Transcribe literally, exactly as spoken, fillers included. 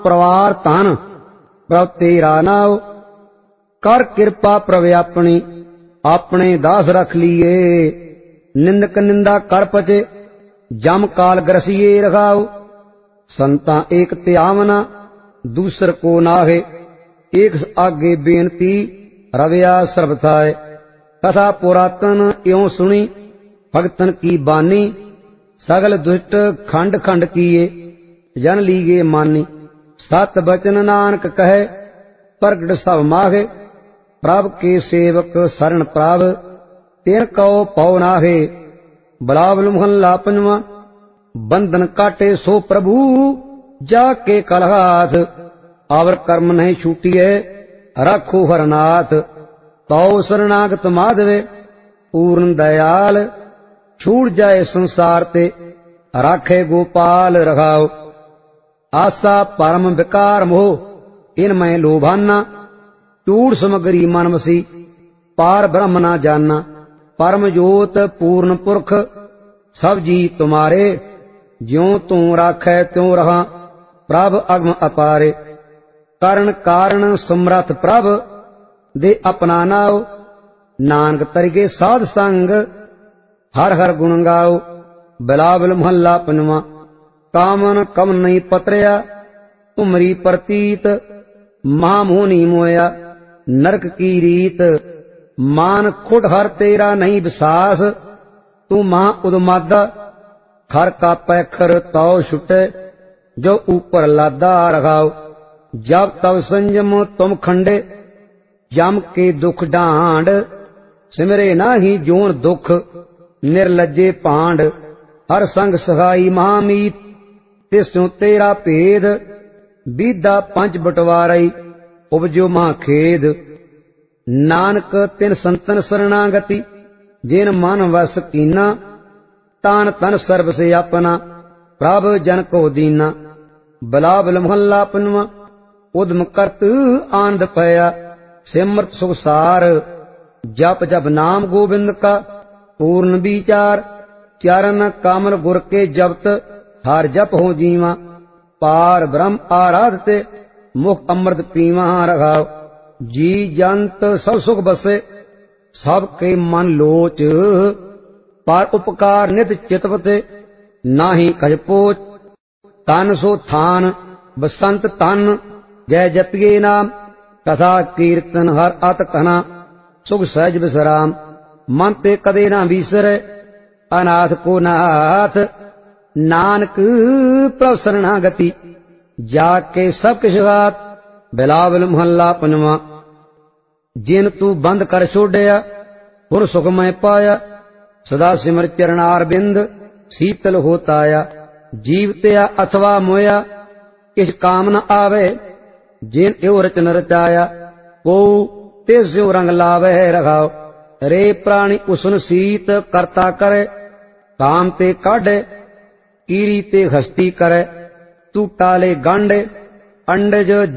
ਪਰਵਾਰ ਧਨ ਪ੍ਰਭ ਤੇਰਾ ਨਾਉ। ਕਰ ਕਿਰਪਾ ਪ੍ਰਭ ਆਪਣੀ ਆਪਣੇ ਦਾਸ ਰਖ ਲੀਏ। ਨਿੰਦਕ ਨਿੰਦਾ ਕਰ ਪਚੇ ਜਮ ਕਾਲ ਗਰਸੀਏ ਰਖਾਉ। ਸੰਤਾਂ ਏਕ ਧਿਆਵਨਾ ਦੂਸਰ ਕੋ ਨਾਹੇ। ਏਕ ਆਗੇ ਬੇਨਤੀ ਰਵਿਆ ਸਰਬ ਥਾਏ। ਕਥਾ ਪੁਰਾਤਨ ਇਉ ਸੁਣੀ ਭਗਤਨ ਕੀ ਬਾਨੀ। ਸਗਲ ਦੁਸ਼ਟ ਖੰਡ ਖੰਡ ਕੀਏ ਜਨ ਲੀਗੇ ਮਾਨੀ। ਸਤ ਬਚਨ ਨਾਨਕ ਕਹੈ ਪ੍ਰਗਟ ਸਭ ਮਾਹੇ। ਪ੍ਰਭ ਕੇ ਸੇਵਕ ਸਰਣ ਪ੍ਰਭ ਤਿਨ ਕਉ ਪਉ ਨਾਹੇ। ਬਲਾਵਲ ਮੁਹੱਲਾ ਪੰਜਵਾਂ। ਬੰਧਨ ਕਾਟੇ ਸੋ ਪ੍ਰਭੂ ਜਾ ਕੇ ਕਲਹਾਥ। ਆਵਰ ਕਰਮ ਨਹੀਂ ਛੂਟੀਏ ਰਾਖੋ ਹਰਨਾਥ। ਤਉ ਸਰਨਾਗਤ ਮਾਧਵੇ ਪੂਰਨ ਦਇਆਲ। ਛੂਟ ਜਾਏ ਸੰਸਾਰ ਤੇ ਰਾਖੇ ਗੋਪਾਲ ਰਖਾਓ। ਆਸਾ ਪਰਮ ਵਿਕਾਰ ਮੋਹ ਇਨ ਮੈਂ ਲੋਭਾਨਾ। ਟੂੜ ਸਮਗਰੀ ਮਨ ਵਸੀ ਪਾਰ ਬ੍ਰਹਮ ਨਾ ਜਾਨਾ। ਪਰਮ ਜੋਤ ਪੂਰਨ ਪੁਰਖ ਸਭ ਜੀ ਤੁਮਾਰੇ। ਜਿਉ ਤੂੰ ਰਾਖੈ ਤਿਉ ਰਹਾ ਪ੍ਰਭ ਅਗਮ ਅਪਾਰੇ। ਕਰਨ ਕਾਰਨ ਸਮਰਥ ਪ੍ਰਭ ਦੇ ਆਪਣਾ ਨਾਉ। ਨਾਨਕ ਤਰਿਗੇ ਸਾਧ ਸੰਗ ਹਰ ਹਰ ਗੁਣ ਗਾਓ। ਬਿਲਾਵਲ ਮੁਹੱਲਾ ਪੰਜਵਾਂ। ਕਾਮਨ ਕਮ ਨਹੀਂ ਪਤਰਿਆ ਤੁਮਰੀ ਪ੍ਰਤੀਤ। ਮਹਾ ਮੋਹਨੀ ਮੋਇਆ ਨਰਕ ਕੀ ਰੀਤ। ਮਾਨ ਖੁਟ ਹਰ ਤੇਰਾ ਨਹੀਂ ਵਿਸਾਸ। ਤੂੰ ਮਹਾ ਉਦਮਾਦਾ ਖਰ ਕਾ ਪੈਖਰ ਤਉ ਛੁਟੇ। ਜੋ ਊਪਰ ਲਾਦਾ ਰਖਾਓ। ਜਬ ਤਬ ਸੰਜਮ ਤੁਮ ਖੰਡੇ ਜਮ ਕੇ ਦੁਖ ਡਾਂਡ। ਸਿਮਰੇ ਨਾਹੀ ਜੋਨ ਦੁਖ ਨਿਰਲਜੇ ਭਾਂਡ। ਹਰ ਸੰਗ ਸਹਾਈ ਮਹਾਮੀਤ ਤਿਸੁ ਤੇਰਾ ਭੇਦ। ਬੀਦਾ ਪੰਜ ਬਟਵਾਰਈ ਉਪਜੋ ਮਹਾ ਖੇਦ। ਨਾਨਕ ਤਿਨ ਸੰਤਨ ਸਰਣਾਗਤੀ ਜਿਨ ਮਨ ਵਸ ਕੀਨਾ। ਤਾਨ ਤਨ ਸਰਬ ਸੇ ਆਪਣਾ ਪ੍ਰਭ ਜਨ ਕੋ ਦੀਨਾ। ਬਿਲਾਵਲ ਮੁਹੱਲਾ ਪੰਜਵਾਂ। ਉਦਮ ਕਰਤ ਆਨੰਦ ਪਇਆ ਸਿਮਰਤ ਸੁਖ ਸਾਰ। ਜਪ ਜਪ ਨਾਮ ਗੋਬਿੰਦ ਕਾ ਪੂਰਨ ਵਿਚਾਰ। ਚਰਨ ਕਮਲ ਗੁਰ ਕੇ ਜਪਤ ਹਰ ਜਪ ਹੋ ਜੀਵਾ। ਪਾਰ ਬ੍ਰਹਮ ਆਰਾਧ ਤੇ ਮੁਖ ਅੰਮ੍ਰਿਤ ਪੀਵਾ ਰਖਾਓ। ਜੀ ਜੰਤ ਸਭ ਸੁਖ ਬਸੇ ਸਭ ਕੇ ਮਨ ਲੋਚ। ਪਰ ਉਪਕਾਰ ਨਿਤ ਚਿਤਵਤੇ ਨਾਹੀ ਕਜ ਪੋਚ। ਤਨ ਸੋ ਥਾਨ ਬਸੰਤ ਤਨ ਜੈ ਜਪੀਏ ਨਾਮ। ਕਥਾ ਕੀਰਤਨ ਹਰ ਅਤ ਕਨਾ ਸੁਖ ਸਹਿਜ ਬਿਸਰਾਮ। ਮਨ ਤੇ ਕਦੇ ਨਾ ਵੀਸਰੈ ਅਨਾਥ ਕੋ ਨਾਥ। ਨਾਨਕ ਪ੍ਰਭ ਸਰਣਾਗਤੀ ਜਾ ਕੇ ਸਭ ਕਿਛ ਗਾਤ। ਬਿਲਾਵਲ ਮੁਹੱਲਾ ਪੰਜਵਾਂ। ਜਿਨ ਤੂੰ ਬੰਦ ਕਰ ਛੋੜਿਆ ਪੁਰ ਸੁਖ ਮੈਂ ਪਾਇਆ। ਸਦਾ ਸਿਮਰ ਚਰਨਾਰ ਬਿੰਦ ਸੀਤਲ ਹੋਤਾਇਆ। ਜੀਵ ਤਿਆ ਅਥਵਾ ਮੋਇਆ ਕਿਛ ਕਾਮ ਨ ਆਵੇ। ਜਿਨ ਇਉ ਰਚਨ ਰਚਾਇਆ ਕੋ ਤਿਸ ਸਿਉ ਰੰਗ ਲਾਵੇ ਰਖਾਓ। ਰੇ ਪ੍ਰਾਣੀ ਉਸਨ ਸੀਤ ਕਰਤਾ ਕਰੇ। ਕਾਮ ਤੇ ਕਾਢੇ ਕੀਰੀ ਤੇ ਹਸਤੀ ਕਰੇ। ਤੂੰ ਟਾਲੇ ਗੰਢ ਅੰਡਜ